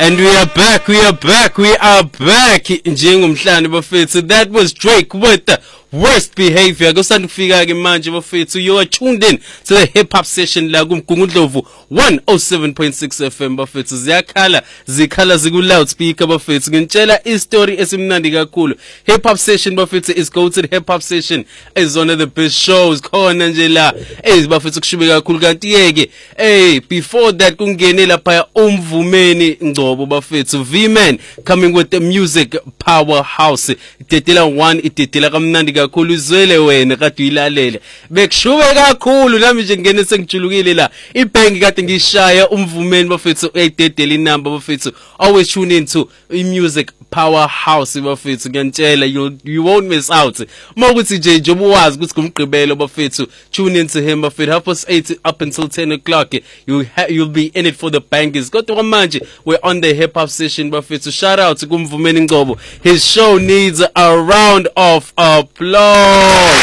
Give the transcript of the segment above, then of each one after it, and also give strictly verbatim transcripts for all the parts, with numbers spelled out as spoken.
And we are back, we are back, we are back. Njengomhlanje bafethu, that was Drake with the worst behavior. Kusanda kufika ke manje bafethu, you are tuned in to the hip hop session la kuMgungundlovu one oh seven point six F M bafethu. Ziyakhala, zikhala ziku loudspeaker bafethu. Ngintshela istory esimnandi kakhulu. Hip hop session bafethu is go to the hip hop session is one of the best shows khona nje la. Eh bafethu kushibe kakhulu kanti yeke. Eh before that kungene lapha umvumeni Ngcobo bafethu. V-Man coming with the music powerhouse. Itetela one itetela kamnandi kakhulu izwele wena kade uyilalele. Bekushube kakhulu nami nje ngene sengijulukile la. Ibhengi kade ngishaya umvumeni bafethu uyidedela inamba bafethu. Always tune into music powerhouse bafethu. Ngiyantshela you you won't miss out. Mawukuthi nje nje ubuwazi ukuthi kumgqibelo bafethu. Tune into him bafethu. Half past eight up until ten o'clock. You you'll be in it for the bangers. Kodwa manje we're on the hip hop session bafethu. Shout out to kumvumeni Ngcobo. His show needs a round of applause.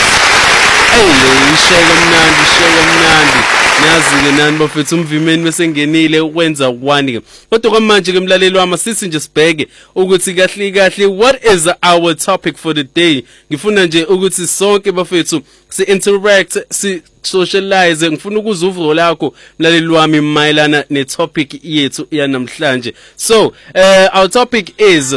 Hey, shaka mnandi, shaka mnandi. Nazi ke nani bafethu umvimeni besengenile ukwenza one. Kodwa manje ke mlaleli wami sisi nje sibheke ukuthi kahle kahle what is our topic for the day. Ngifuna nje ukuthi sonke bafethu si interact, si socialize. Ngifuna ukuzwa uvulo lakho mlaleli wami mayelana ne topic yethu yanamhlanje. So, uh, our topic is,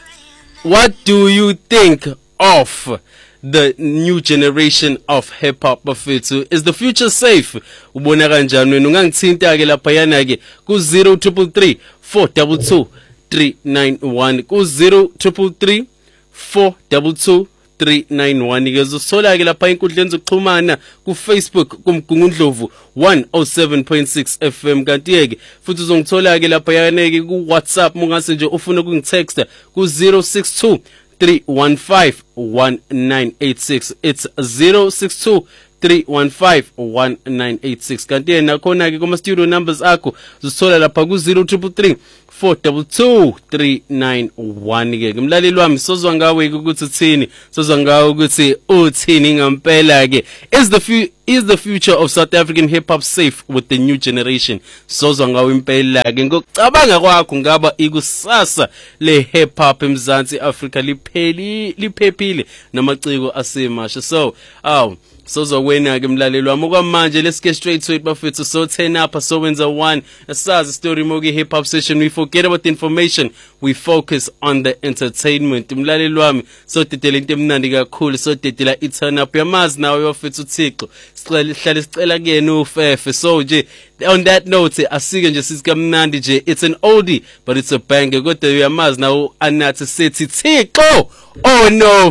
what do you think of the new generation of hip hop bafethu? Is the future safe? Ubona kanjani wena? Ungangithinta ke lapha yana ke ku zero three three four two two three nine one ku zero three three four two two three nine one. Ke uzothola ke lapha inkundleni zokuxhumana ku Facebook kumGungundlovu one oh seven point six F M. Kanti ke futhi uzongithola ke lapha yana ke ku WhatsApp mungase nje ufuna ukungitexta ku zero six two three one five one nine eight six. It's zero six two three one five one nine eight six. Kanti yena khona ke kuma studio numbers akho uzithola lapha ku zero three three four two two three nine one. Ke ngimlaleli wami sozwa ngawe ukuthi uthini, sozwa ngawe ukuthi uthini ngempela ke. Is the few Is the future of South African hip hop safe with the new generation? Sozwa ngawe impela ke. Ngokucabanga kwakho ngaba ikusasa le hip hop eMzansi Africa lipheli liphephile namaciko asemasha. So, aw sozwa wena ke mlaleli wami okwamanje. Let's get straight to it bafethu. So turn up, so wenza one. Asazi story mogi hip hop session. We forget about the information, we focus on the entertainment. Mlaleli wami so tetela into emnandi kakhulu, so tetela I turn up yamazi nawe bafethu uThixo. Sihlale sicela kuyena ufefe. So nje on that note asike nje sizikamnandi nje, it's an oldie but it's a banger. Kodwa uyamazi nawo anathi sethi Thixo oh no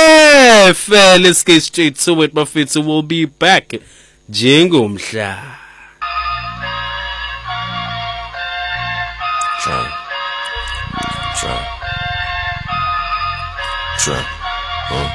fefe. Let's get straight to it bafethu. We'll be back njengomhla. Try Try Try oh,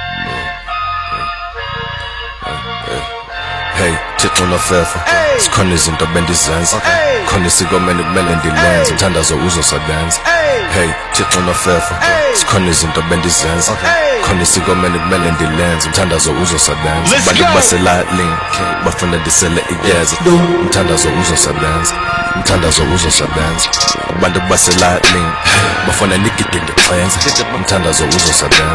oh, oh, hey. Hey, Thixo nofefe sikhona izinto bendizenza, khona isikomeni kumele ndilenze, umthandazo uzosebenza. Hey, Thixo nofefe sikhona izinto bendizenza, khona isikomeni kumele ndilenze, umthandazo uzosebenza. Bantu basela link bafuna ndisele igeza, umthandazo uzosebenza, umthandazo uzosebenza. Bantu basela link bafuna nigide ngixenze, umthandazo uzosebenza.